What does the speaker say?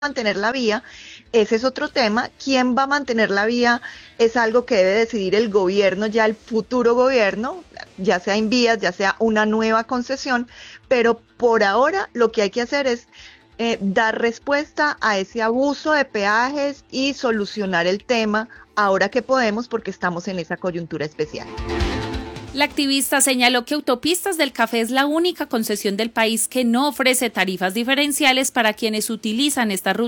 mantener la vía, ese es otro tema. ¿Quién va a mantener la vía? Es algo que debe decidir el gobierno, ya el futuro gobierno, ya sea en vías, ya sea una nueva concesión, pero por ahora lo que hay que hacer es dar respuesta a ese abuso de peajes y solucionar el tema ahora que podemos, porque estamos en esa coyuntura especial. La activista señaló que Autopistas del Café es la única concesión del país que no ofrece tarifas diferenciales para quienes utilizan esta ruta